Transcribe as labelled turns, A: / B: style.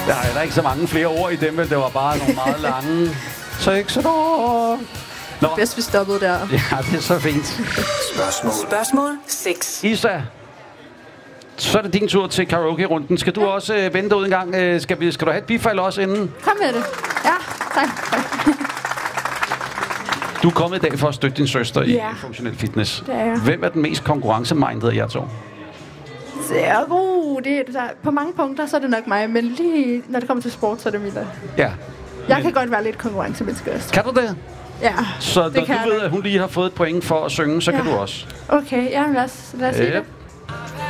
A: Der er ikke så mange flere ord i dem, men det var bare nogle meget lange. Sexer. Nå.
B: Bedst vi stoppede der.
A: Ja, det er så fint.
C: Spørgsmål 6.
A: Isa, så er det din tur til karaoke-runden. Skal du også vente ud en gang? Skal du have et bifald også inden?
B: Kom med det. Ja, tak.
A: Du er kommet i dag for at støtte din søster i
B: Ja.
A: funktionel fitness.
B: Det er jeg.
A: Hvem er den mest konkurrencemindede af jer to?
B: På mange punkter, så er det nok mig, men lige når det kommer til sport, så er det Mila.
A: Ja.
B: Jeg kan godt være lidt konkurrencemenneske også.
A: Kan du det?
B: Ja,
A: Så når
B: det kan
A: du ved,
B: jeg.
A: at hun lige har fået et point for at synge, så kan du også.
B: Okay, ja, lad os se det.